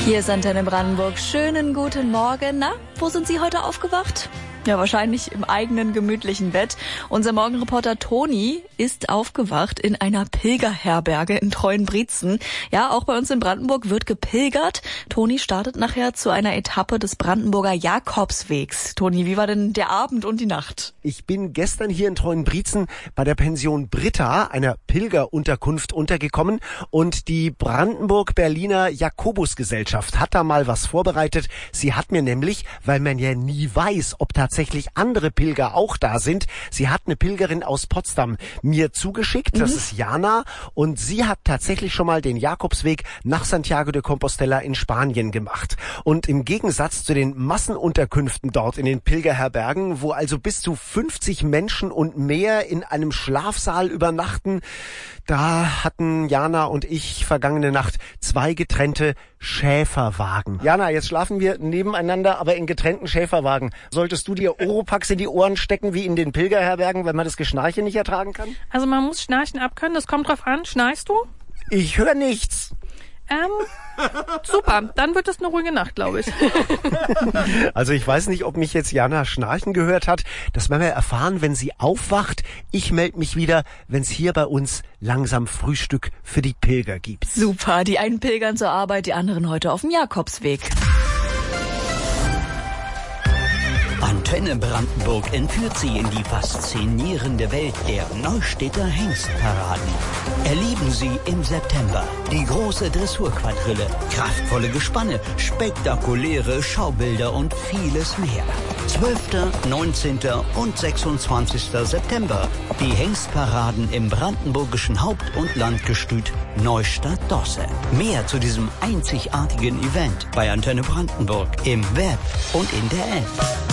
Hier ist Antenne Brandenburg. Schönen guten Morgen. Na, wo sind Sie heute aufgewacht? Ja, wahrscheinlich im eigenen gemütlichen Bett. Unser Morgenreporter Toni ist aufgewacht in einer Pilgerherberge in Treuenbrietzen. Ja, auch bei uns in Brandenburg wird gepilgert. Toni startet nachher zu einer Etappe des Brandenburger Jakobswegs. Toni, wie war denn der Abend und die Nacht? Ich bin gestern hier in Treuenbrietzen bei der Pension Britta, einer Pilgerunterkunft, untergekommen. Und die Brandenburg-Berliner Jakobusgesellschaft hat da mal was vorbereitet. Sie hat mir nämlich, weil man ja nie weiß, ob tatsächlich andere Pilger auch da sind. Sie hat eine Pilgerin aus Potsdam mir zugeschickt, das ist Jana, und sie hat tatsächlich schon mal den Jakobsweg nach Santiago de Compostela in Spanien gemacht. Und im Gegensatz zu den Massenunterkünften dort in den Pilgerherbergen, wo also bis zu 50 Menschen und mehr in einem Schlafsaal übernachten, da hatten Jana und ich vergangene Nacht 2 getrennte Schäferwagen. Jana, jetzt schlafen wir nebeneinander, aber in getrennten Schäferwagen. Solltest du dir Oropax in die Ohren stecken, wie in den Pilgerherbergen, wenn man das Geschnarchen nicht ertragen kann? Also man muss Schnarchen abkönnen, das kommt drauf an. Schnarchst du? Ich höre nichts. Super, dann wird es eine ruhige Nacht, glaube ich. Also ich weiß nicht, ob mich jetzt Jana schnarchen gehört hat. Das werden wir erfahren, wenn sie aufwacht. Ich melde mich wieder, wenn es hier bei uns langsam Frühstück für die Pilger gibt. Super, die einen pilgern zur Arbeit, die anderen heute auf dem Jakobsweg. Antenne Brandenburg entführt Sie in die faszinierende Welt der Neustädter Hengstparaden. Erleben Sie im September die große Dressurquadrille, kraftvolle Gespanne, spektakuläre Schaubilder und vieles mehr. 12., 19. und 26. September. Die Hengstparaden im brandenburgischen Haupt- und Landgestüt Neustadt-Dosse. Mehr zu diesem einzigartigen Event bei Antenne Brandenburg im Web und in der App.